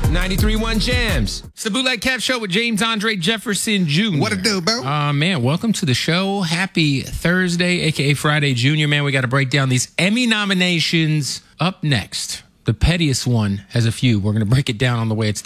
93.1 Jams. It's the Bootleg Cap Show with James Andre Jefferson Jr. What it do, bro? Man, welcome to the show. Happy Thursday, a.k.a. Friday Junior. Man, we got to break down these Emmy nominations up next. The pettiest one has a few. We're going to break it down on the way. It's